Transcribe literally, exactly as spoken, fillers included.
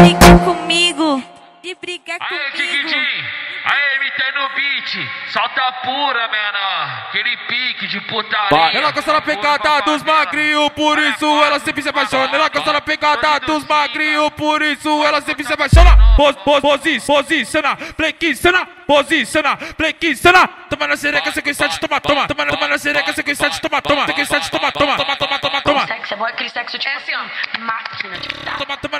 brigar comigo, de brigar comigo. Aê, Tiquitim, aê, M T no beat, solta pura, menor, aquele pique de putaria. Ela gosta da pegada dos magrinhos, por isso ela sempre se apaixona. Ela gosta da pegada dos magrinhos, por isso ela sempre se apaixona. Pos, pos, posi, posiciona, flexiciona, posiciona, flexiciona. Toma na sereca, sequência de toma, toma. Toma na sereca, sequência de